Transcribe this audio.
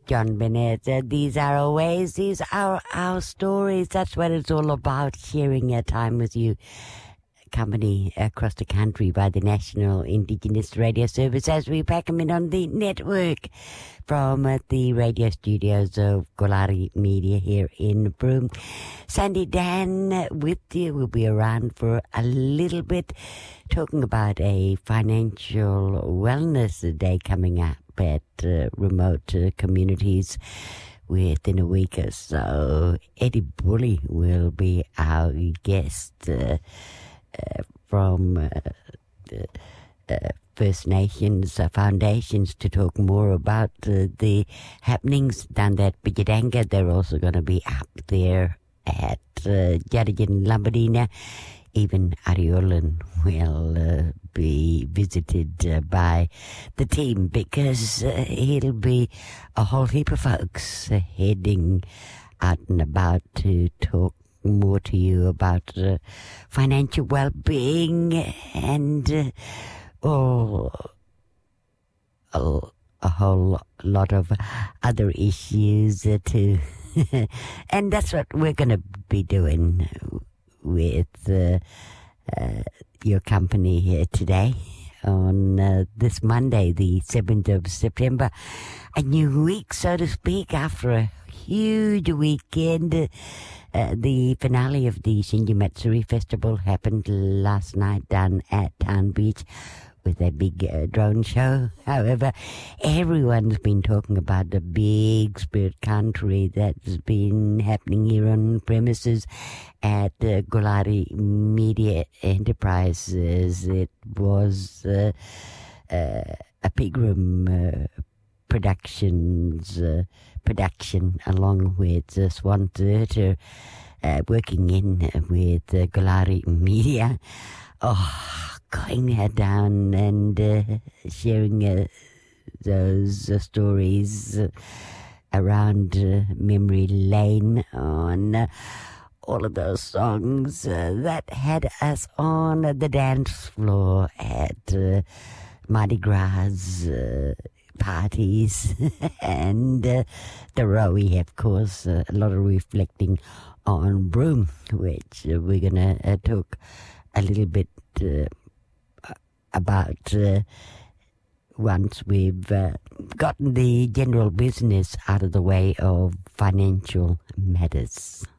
John Bennett. These are our ways, these are our stories. That's what it's all about, sharing our time with you. Company across the country by the National Indigenous Radio Service as we pack them in on the network from the radio studios of Golari Media here in Broome. Sandy Dan with you. We'll be around for a little bit talking about a financial wellness day coming up at remote communities within a week or so. Eddie Bully will be our guest from First Nations Foundations to talk more about the happenings down at Bigadanga. They're also going to be up there at Jadigan Lumbadina. Even Ariolan will be visited by the team because it'll be a whole heap of folks heading out and about to talk more to you about financial well-being and a whole lot of other issues too. And that's what we're going to be doing with your company here today on this Monday, the 7th of September. A new week, so to speak, after a huge weekend. The finale of the Shinji Matsuri Festival happened last night down at Town Beach with a big drone show. However, everyone's been talking about the big spirit country that's been happening here on premises at Golari Media Enterprises. It was a Pigram production along with Swan Theatre, working in with Golari Media. Going down and sharing those stories around memory lane on all of those songs that had us on the dance floor at Mardi Gras parties and the Rowie, of course. A lot of reflecting on Broome, which we're going to talk a little bit about once we've gotten the general business out of the way of financial matters.